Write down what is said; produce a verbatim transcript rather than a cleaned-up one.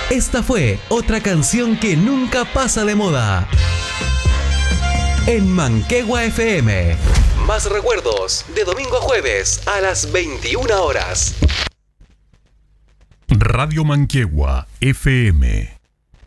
Esta fue otra canción que nunca pasa de moda. En Manquehue F M. Más recuerdos de domingo a jueves a las veintiuna horas. Radio Manquehue F M.